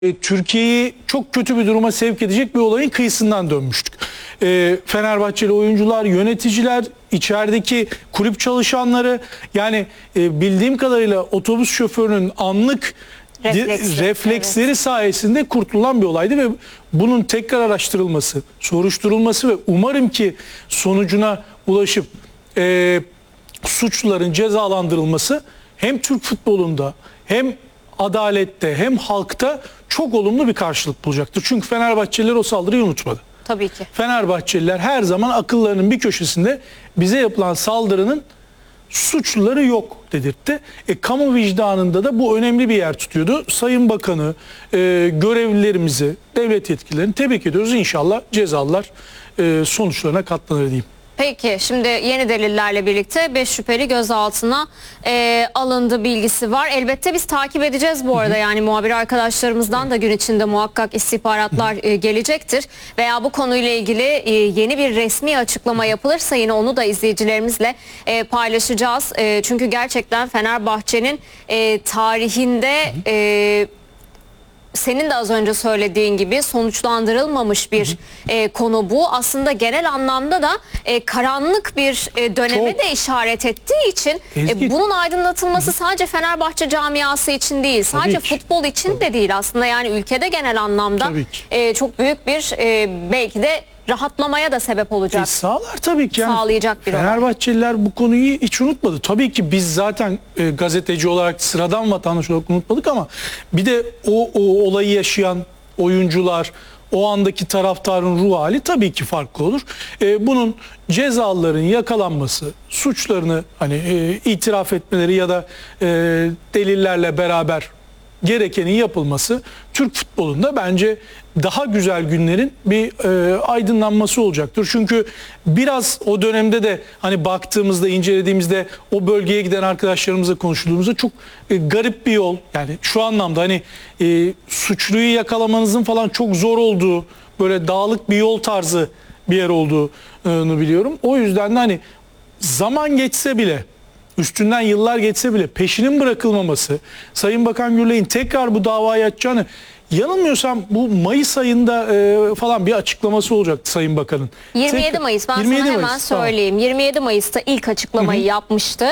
Türkiye'yi çok kötü bir duruma sevk edecek bir olayın kıyısından dönmüştük. Fenerbahçeli oyuncular, yöneticiler, içerideki kulüp çalışanları, yani bildiğim kadarıyla otobüs şoförünün anlık refleksleri evet, sayesinde kurtulan bir olaydı ve bunun tekrar araştırılması, soruşturulması ve umarım ki sonucuna ulaşıp suçluların cezalandırılması hem Türk futbolunda hem adalette hem halkta çok olumlu bir karşılık bulacaktır. Çünkü Fenerbahçeliler o saldırıyı unutmadı. Tabii ki. Fenerbahçeliler her zaman akıllarının bir köşesinde bize yapılan saldırının suçluları yok dedirtti. Kamu vicdanında da bu önemli bir yer tutuyordu. Sayın Bakanı, görevlilerimizi, devlet yetkililerini tebrik ediyoruz. İnşallah cezalar sonuçlarına katlanır diyeyim. Peki, şimdi yeni delillerle birlikte 5 şüpheli gözaltına alındı bilgisi var. Elbette biz takip edeceğiz bu arada. Yani muhabir arkadaşlarımızdan da gün içinde muhakkak istihbaratlar gelecektir. Veya bu konuyla ilgili yeni bir resmi açıklama yapılırsa yine onu da izleyicilerimizle paylaşacağız. Çünkü gerçekten Fenerbahçe'nin tarihinde... senin de az önce söylediğin gibi sonuçlandırılmamış bir konu bu. Aslında genel anlamda da karanlık bir döneme de işaret ettiği için bunun aydınlatılması sadece Fenerbahçe camiası için değil, sadece futbol için de değil aslında, yani ülkede genel anlamda çok büyük bir belki de rahatlamaya da sebep olacak. Sağlar tabii ki. Yani sağlayacak bir Fenerbahçeliler bu konuyu hiç unutmadı. Tabii ki biz zaten gazeteci olarak, sıradan vatandaş olarak unutmadık ama bir de o olayı yaşayan oyuncular, o andaki taraftarın ruh hali tabii ki farklı olur. Bunun cezaların yakalanması, suçlarını hani itiraf etmeleri ya da delillerle beraber gerekenin yapılması Türk futbolunda bence daha güzel günlerin bir aydınlanması olacaktır. Çünkü biraz o dönemde de hani baktığımızda, incelediğimizde o bölgeye giden arkadaşlarımızla konuştuğumuzda çok garip bir yol. Yani şu anlamda hani suçluyu yakalamanızın falan çok zor olduğu, böyle dağlık bir yol tarzı bir yer olduğunu biliyorum. O yüzden de hani zaman geçse bile, üstünden yıllar geçse bile peşinin bırakılmaması, Sayın Bakan Gürley'in tekrar bu davayı açacağını, yanılmıyorsam bu Mayıs ayında falan bir açıklaması olacaktı Sayın Bakan'ın. 27 Mayıs, ben 27 sana hemen söyleyeyim. Tamam. 27 Mayıs'ta ilk açıklamayı yapmıştı.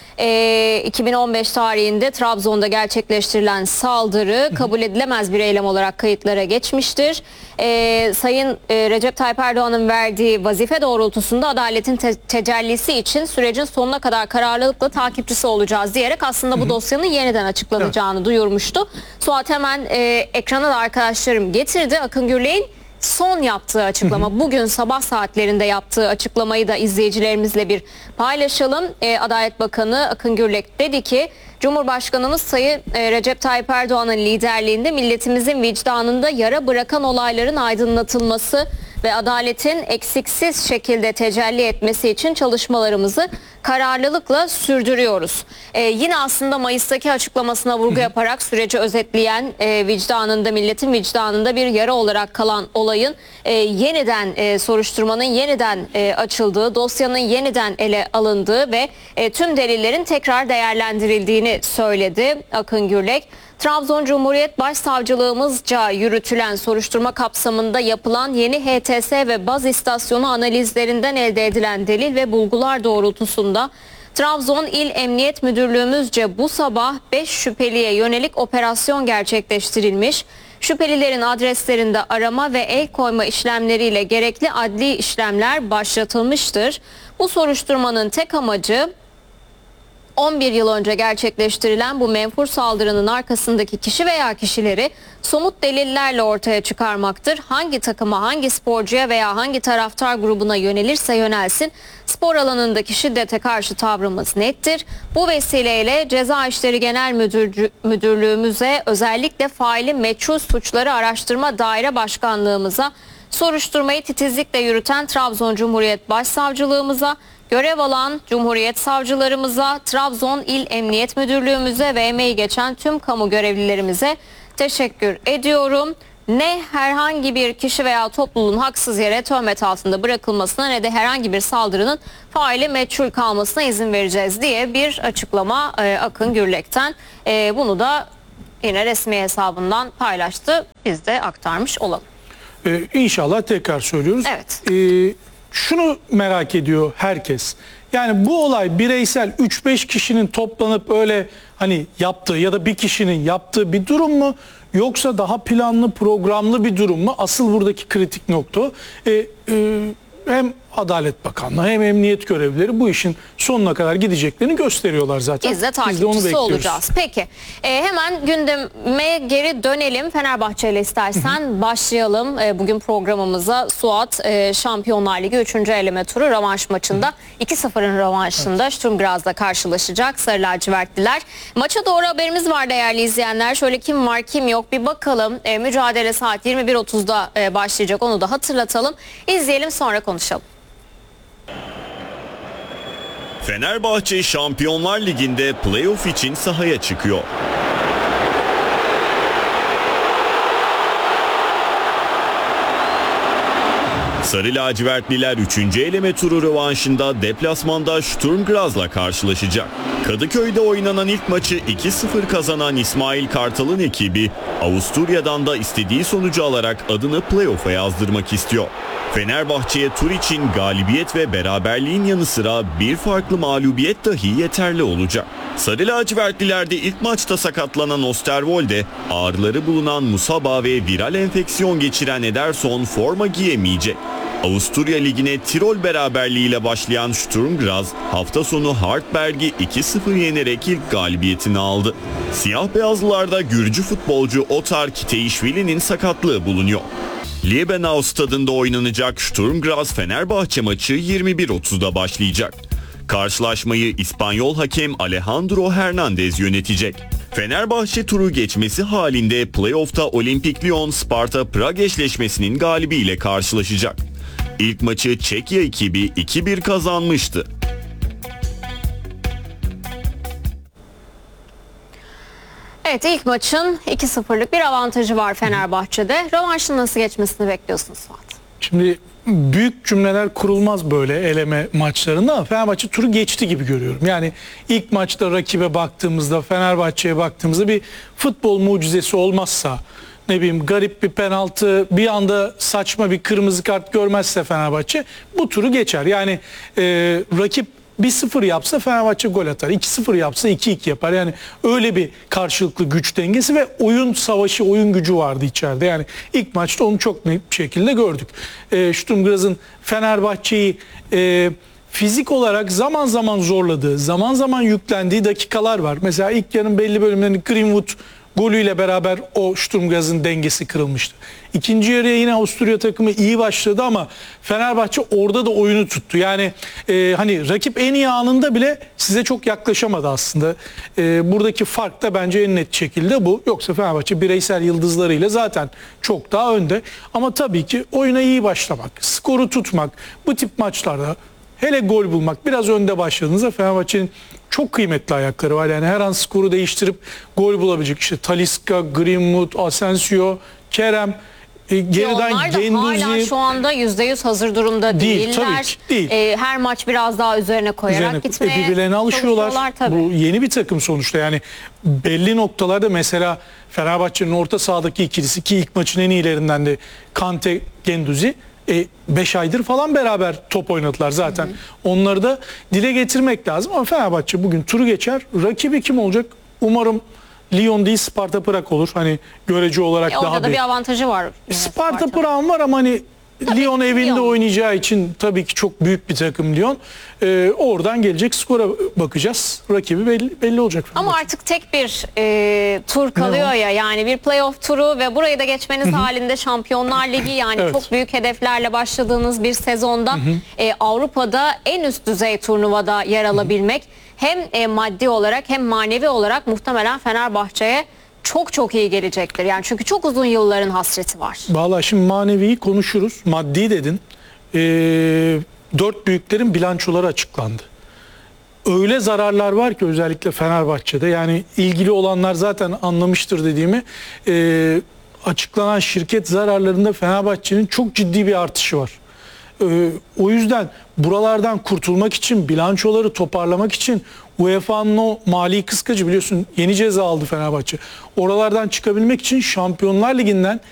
2015 tarihinde Trabzon'da gerçekleştirilen saldırı kabul edilemez bir eylem olarak kayıtlara geçmiştir. Sayın Recep Tayyip Erdoğan'ın verdiği vazife doğrultusunda adaletin tecellisi için sürecin sonuna kadar kararlılıkla takipçisi olacağız diyerek aslında bu dosyanın yeniden açıklanacağını duyurmuştu. Suat hemen ekrana da arkadaşlarım getirdi. Akın Gürley'in son yaptığı açıklama, bugün sabah saatlerinde yaptığı açıklamayı da izleyicilerimizle bir paylaşalım. Adalet Bakanı Akın Gürlek dedi ki, Cumhurbaşkanımız Sayın Recep Tayyip Erdoğan'ın liderliğinde milletimizin vicdanında yara bırakan olayların aydınlatılması ve adaletin eksiksiz şekilde tecelli etmesi için çalışmalarımızı kararlılıkla sürdürüyoruz. Yine aslında Mayıs'taki açıklamasına vurgu yaparak süreci özetleyen, vicdanında, milletin vicdanında bir yara olarak kalan olayın yeniden soruşturmanın yeniden açıldığı, dosyanın yeniden ele alındığı ve tüm delillerin tekrar değerlendirildiğini söyledi Akın Gürlek. Trabzon Cumhuriyet Başsavcılığımızca yürütülen soruşturma kapsamında yapılan yeni HTS ve baz istasyonu analizlerinden elde edilen delil ve bulgular doğrultusunda Trabzon İl Emniyet Müdürlüğümüzce bu sabah 5 şüpheliye yönelik operasyon gerçekleştirilmiş. Şüphelilerin adreslerinde arama ve el koyma işlemleriyle gerekli adli işlemler başlatılmıştır. Bu soruşturmanın tek amacı 11 yıl önce gerçekleştirilen bu menfur saldırının arkasındaki kişi veya kişileri somut delillerle ortaya çıkarmaktır. Hangi takıma, hangi sporcuya veya hangi taraftar grubuna yönelirse yönelsin, spor alanındaki şiddete karşı tavrımız nettir. Bu vesileyle Ceza İşleri Genel Müdürlüğümüze, özellikle faili meçhul suçları araştırma daire başkanlığımıza, soruşturmayı titizlikle yürüten Trabzon Cumhuriyet Başsavcılığımıza, görev alan Cumhuriyet Savcılarımıza, Trabzon İl Emniyet Müdürlüğümüze ve emeği geçen tüm kamu görevlilerimize teşekkür ediyorum. Ne herhangi bir kişi veya topluluğun haksız yere töhmet altında bırakılmasına ne de herhangi bir saldırının faili meçhul kalmasına izin vereceğiz diye bir açıklama Akın Gürlek'ten. Bunu da yine resmi hesabından paylaştı. Biz de aktarmış olalım. İnşallah tekrar söylüyoruz. Evet. Şunu merak ediyor herkes. Yani bu olay bireysel 3-5 kişinin toplanıp öyle hani yaptığı ya da bir kişinin yaptığı bir durum mu? Yoksa daha planlı, programlı bir durum mu? Asıl buradaki kritik nokta o. Hem Adalet Bakanlığı hem emniyet görevlileri bu işin sonuna kadar gideceklerini gösteriyorlar zaten. Biz de takipçisi olacağız. Peki hemen gündeme geri dönelim. Fenerbahçe ile istersen başlayalım. Bugün programımıza Suat Şampiyonlar Ligi 3. eleme turu rövanş maçında 2-0'ın rövanşında Sturm Graz'la karşılaşacak Sarı Lacivertliler. Maça doğru haberimiz var değerli izleyenler. Şöyle kim var kim yok bir bakalım. Mücadele saat 21.30'da başlayacak, onu da hatırlatalım. İzleyelim, sonra konuşalım. Fenerbahçe Şampiyonlar Ligi'nde playoff için sahaya çıkıyor. Sarı lacivertliler 3. eleme turu rövanşında deplasmanda Sturm Graz'la karşılaşacak. Kadıköy'de oynanan ilk maçı 2-0 kazanan İsmail Kartal'ın ekibi Avusturya'dan da istediği sonucu alarak adını playoff'a yazdırmak istiyor. Fenerbahçe'ye tur için galibiyet ve beraberliğin yanı sıra bir farklı mağlubiyet dahi yeterli olacak. Sarı lacivertlilerde ilk maçta sakatlanan Osterwolde, ağrıları bulunan Musaba ve viral enfeksiyon geçiren Ederson forma giyemeyecek. Avusturya Ligi'ne Tirol beraberliğiyle başlayan Sturm Graz hafta sonu Hartberg'i 2-0 yenerek ilk galibiyetini aldı. Siyah beyazlılarda Gürcü futbolcu Otar Kiteişvili'nin sakatlığı bulunuyor. Liebenau stadında oynanacak Sturm Graz Fenerbahçe maçı 21.30'da başlayacak. Karşılaşmayı İspanyol hakem Alejandro Hernandez yönetecek. Fenerbahçe turu geçmesi halinde playoff'ta Olimpik Lyon Sparta Prag eşleşmesinin galibiyle karşılaşacak. İlk maçı Çekya ekibi 2-1 kazanmıştı. Evet, ilk maçın 2-0'lık bir avantajı var Fenerbahçe'de. Rövanşın nasıl geçmesini bekliyorsunuz Suat? Şimdi büyük cümleler kurulmaz böyle eleme maçlarında ama Fenerbahçe turu geçti gibi görüyorum. Yani ilk maçta rakibe baktığımızda, Fenerbahçe'ye baktığımızda bir futbol mucizesi olmazsa, ne bileyim garip bir penaltı, bir anda saçma bir kırmızı kart görmezse Fenerbahçe bu turu geçer. Yani rakip 1-0 yapsa Fenerbahçe gol atar. 2-0 yapsa 2-2 yapar. Yani öyle bir karşılıklı güç dengesi ve oyun savaşı, oyun gücü vardı içeride. Yani ilk maçta onu çok net bir şekilde gördük. Sturm Graz'ın Fenerbahçe'yi fizik olarak zaman zaman zorladığı, zaman zaman yüklendiği dakikalar var. Mesela ilk yarının belli bölümlerinde Greenwood golüyle beraber o Sturm Graz'ın dengesi kırılmıştı. İkinci yarıya yine Avusturya takımı iyi başladı ama Fenerbahçe orada da oyunu tuttu. Yani hani rakip en iyi anında bile size çok yaklaşamadı aslında. Buradaki fark da bence en net şekilde bu. Yoksa Fenerbahçe bireysel yıldızlarıyla zaten çok daha önde. Ama tabii ki oyuna iyi başlamak, skoru tutmak, bu tip maçlarda hele gol bulmak, biraz önde başladığınızda Fenerbahçe'nin çok kıymetli ayakları var. Yani her an skoru değiştirip gol bulabilecek. İşte Talisca, Greenwood, Asensio, Kerem, geriden onlar da hala şu anda %100 hazır durumda değiller. Tabii ki değil. Her maç biraz daha üzerine koyarak gitmeye birbirlerine alışıyorlar. Bu yeni bir takım sonuçta. Yani belli noktalarda mesela Fenerbahçe'nin orta sahadaki ikilisi ki ilk maçın en iyilerinden de Kante, Genduzi 5 aydır falan beraber top oynadılar zaten. Onları da dile getirmek lazım ama Fenerbahçe bugün turu geçer. Rakibi kim olacak? Umarım Lyon değil Sparta Prag olur. Hani görece olarak daha orada da bir avantajı var. Sparta Prag'ın var ama hani tabii Lyon evinde oynayacağı için tabii ki çok büyük bir takım Lyon. Oradan gelecek skora bakacağız. Rakibi belli olacak. Ama artık tek bir tur kalıyor ya. Yani bir playoff turu ve burayı da geçmeniz halinde Şampiyonlar Ligi, yani evet, çok büyük hedeflerle başladığınız bir sezonda Avrupa'da en üst düzey turnuvada yer alabilmek hem maddi olarak hem manevi olarak muhtemelen Fenerbahçe'ye çok çok iyi gelecektir. Yani çünkü çok uzun yılların hasreti var. Vallahi şimdi maneviyi konuşuruz. Maddi dedin. 4 büyüklerin bilançoları açıklandı. Öyle zararlar var ki özellikle Fenerbahçe'de. Yani ilgili olanlar zaten anlamıştır dediğimi. Açıklanan şirket zararlarında Fenerbahçe'nin çok ciddi bir artışı var. O yüzden buralardan kurtulmak için, bilançoları toparlamak için UEFA'nın o mali kıskacı biliyorsun yeni ceza aldı Fenerbahçe. Oralardan çıkabilmek için Şampiyonlar Ligi'nden